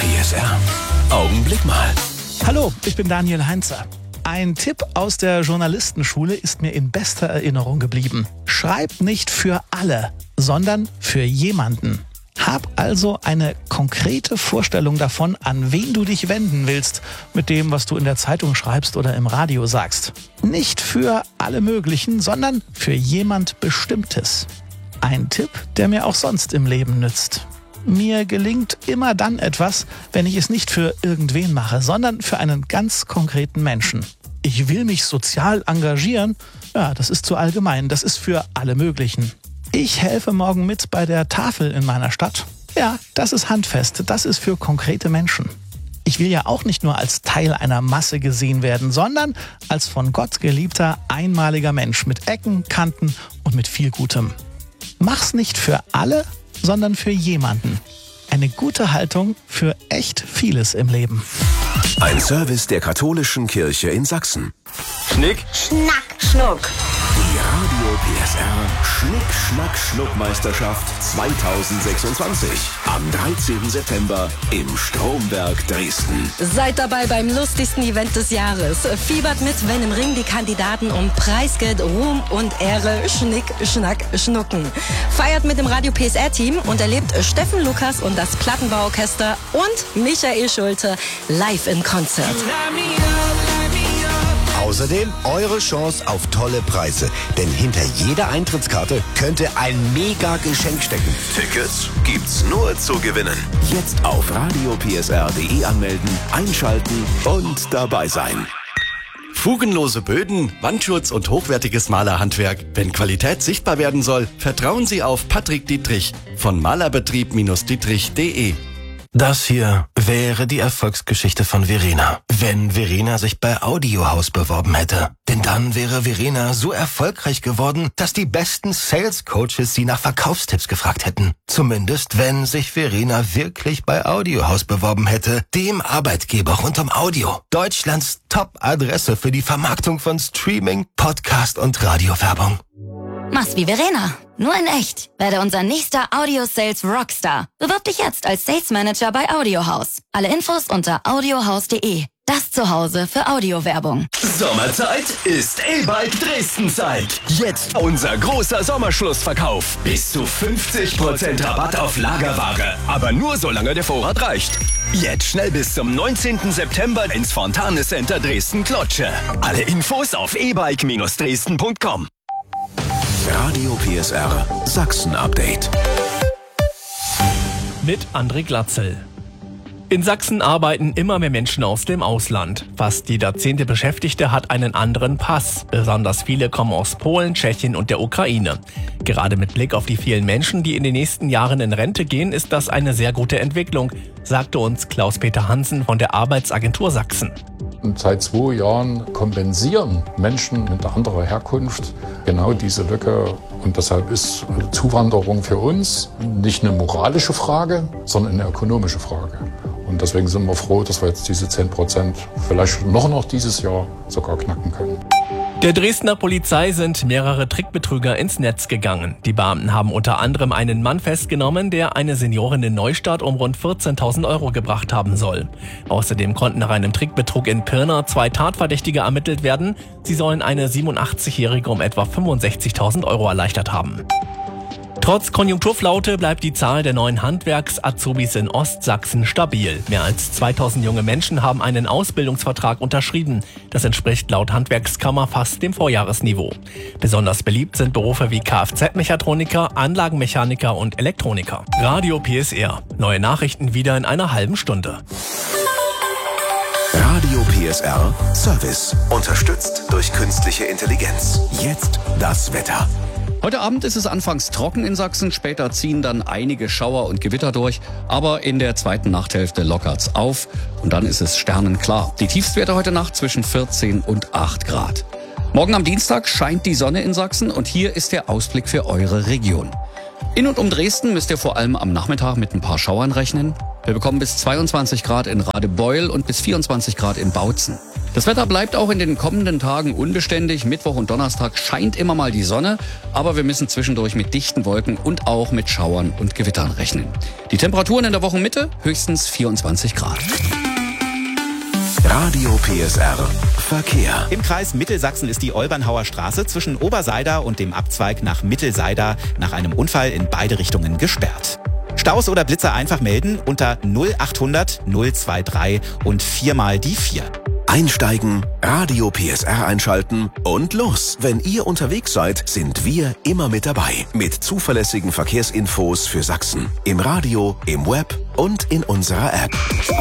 PSR. Augenblick mal. Hallo, ich bin Daniel Heinzer. Ein Tipp aus der Journalistenschule ist mir in bester Erinnerung geblieben. Schreib nicht für alle, sondern für jemanden. Hab also eine konkrete Vorstellung davon, an wen du dich wenden willst, mit dem, was du in der Zeitung schreibst oder im Radio sagst. Nicht für alle möglichen, sondern für jemand Bestimmtes. Ein Tipp, der mir auch sonst im Leben nützt. Mir gelingt immer dann etwas, wenn ich es nicht für irgendwen mache, sondern für einen ganz konkreten Menschen. Ich will mich sozial engagieren, ja, das ist zu allgemein, das ist für alle möglichen. Ich helfe morgen mit bei der Tafel in meiner Stadt. Ja, das ist handfest, das ist für konkrete Menschen. Ich will ja auch nicht nur als Teil einer Masse gesehen werden, sondern als von Gott geliebter, einmaliger Mensch mit Ecken, Kanten und mit viel Gutem. Mach's nicht für alle, sondern für jemanden. Eine gute Haltung für echt vieles im Leben. Ein Service der Katholischen Kirche in Sachsen. Schnick, Schnack, Schnuck. Die Radio PSR Schnick-Schnack-Schnuck-Meisterschaft 2026. Am 13. September im Stromberg Dresden. Seid dabei beim lustigsten Event des Jahres. Fiebert mit, wenn im Ring die Kandidaten um Preisgeld, Ruhm und Ehre Schnick, Schnack, Schnucken. Feiert mit dem Radio PSR-Team und erlebt Steffen Lukas und das Plattenbauorchester und Michael Schulte live in Konzert. Außerdem eure Chance auf tolle Preise. Denn hinter jeder Eintrittskarte könnte ein Mega-Geschenk stecken. Tickets gibt's nur zu gewinnen. Jetzt auf radiopsr.de anmelden, einschalten und dabei sein. fugenlose Böden, Wandschutz und hochwertiges Malerhandwerk. Wenn Qualität sichtbar werden soll, vertrauen Sie auf Patrick Dietrich von Malerbetrieb-dietrich.de. Das hier wäre die Erfolgsgeschichte von Verena, wenn Verena sich bei Audiohaus beworben hätte. Denn dann wäre Verena so erfolgreich geworden, dass die besten Sales-Coaches sie nach Verkaufstipps gefragt hätten. Zumindest, wenn sich Verena wirklich bei Audiohaus beworben hätte, dem Arbeitgeber rund um Audio. Deutschlands Top-Adresse für die Vermarktung von Streaming, Podcast und Radiowerbung. Mach's wie Verena, nur in echt. Werde unser nächster Audio-Sales Rockstar. Bewirb dich jetzt als Sales Manager bei Audiohaus. Alle Infos unter audiohaus.de. Das Zuhause für Audiowerbung. Sommerzeit ist E-Bike Dresden-Zeit. Jetzt unser großer Sommerschlussverkauf. Bis zu 50% Rabatt auf Lagerware. Aber nur solange der Vorrat reicht. Jetzt schnell bis zum 19. September ins Fontane Center Dresden-Klotsche. Alle Infos auf ebike-dresden.com. Radio PSR Sachsen-Update. Mit André Glatzel. In Sachsen arbeiten immer mehr Menschen aus dem Ausland. Fast jeder 10. Beschäftigte hat einen anderen Pass. Besonders viele kommen aus Polen, Tschechien und der Ukraine. Gerade mit Blick auf die vielen Menschen, die in den nächsten Jahren in Rente gehen, ist das eine sehr gute Entwicklung, sagte uns Klaus-Peter Hansen von der Arbeitsagentur Sachsen. Und seit 2 Jahren kompensieren Menschen mit anderer Herkunft genau diese Lücke. Und deshalb ist Zuwanderung für uns nicht eine moralische Frage, sondern eine ökonomische Frage. Und deswegen sind wir froh, dass wir jetzt diese 10% vielleicht noch dieses Jahr sogar knacken können. Der Dresdner Polizei sind mehrere Trickbetrüger ins Netz gegangen. Die Beamten haben unter anderem einen Mann festgenommen, der eine Seniorin in Neustadt um rund 14.000 Euro gebracht haben soll. Außerdem konnten nach einem Trickbetrug in Pirna 2 Tatverdächtige ermittelt werden. Sie sollen eine 87-Jährige um etwa 65.000 Euro erleichtert haben. Trotz Konjunkturflaute bleibt die Zahl der neuen Handwerks-Azubis in Ostsachsen stabil. Mehr als 2000 junge Menschen haben einen Ausbildungsvertrag unterschrieben. Das entspricht laut Handwerkskammer fast dem Vorjahresniveau. Besonders beliebt sind Berufe wie Kfz-Mechatroniker, Anlagenmechaniker und Elektroniker. Radio PSR. Neue Nachrichten wieder in einer halben Stunde. Radio PSR Service. Unterstützt durch künstliche Intelligenz. Jetzt das Wetter. Heute Abend ist es anfangs trocken in Sachsen, später ziehen dann einige Schauer und Gewitter durch, aber in der zweiten Nachthälfte lockert's auf und dann ist es sternenklar. Die Tiefstwerte heute Nacht zwischen 14 und 8 Grad. Morgen am Dienstag scheint die Sonne in Sachsen und hier ist der Ausblick für eure Region. In und um Dresden müsst ihr vor allem am Nachmittag mit ein paar Schauern rechnen. Wir bekommen bis 22 Grad in Radebeul und bis 24 Grad in Bautzen. Das Wetter bleibt auch in den kommenden Tagen unbeständig. Mittwoch und Donnerstag scheint immer mal die Sonne, aber wir müssen zwischendurch mit dichten Wolken und auch mit Schauern und Gewittern rechnen. Die Temperaturen in der Wochenmitte höchstens 24 Grad. Radio PSR Verkehr. Im Kreis Mittelsachsen ist die Olbernhauer Straße zwischen Oberseida und dem Abzweig nach Mittelseida nach einem Unfall in beide Richtungen gesperrt. Staus oder Blitzer einfach melden unter 0800 023 und 4 mal die 4. Einsteigen, Radio PSR einschalten und los. Wenn ihr unterwegs seid, sind wir immer mit dabei. Mit zuverlässigen Verkehrsinfos für Sachsen. Im Radio, im Web und in unserer App.